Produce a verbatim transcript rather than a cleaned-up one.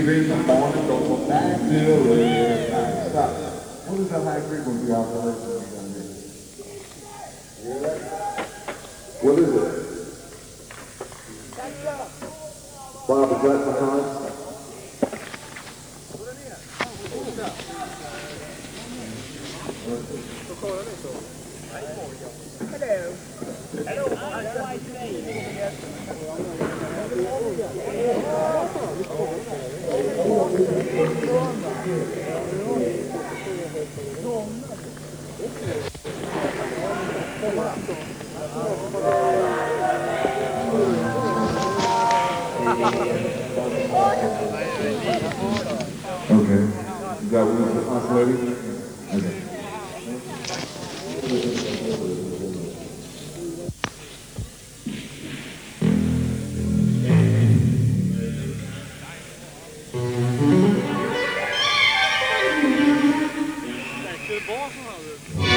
in the morning, go from nine till eleven. Stop. What is that high frequency operation you're going to do? What is it? Barbara Jackson Hines? Hello. Hello. Okay. You got one for us ready? Okay. Basen har du.